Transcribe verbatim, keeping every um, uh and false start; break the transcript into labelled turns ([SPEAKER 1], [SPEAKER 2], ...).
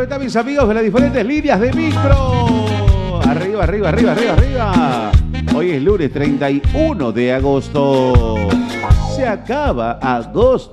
[SPEAKER 1] acá, mis amigos de las diferentes líneas de micro. Arriba, arriba, arriba, arriba, arriba. Hoy es lunes treinta y uno de agosto. Se acaba agosto.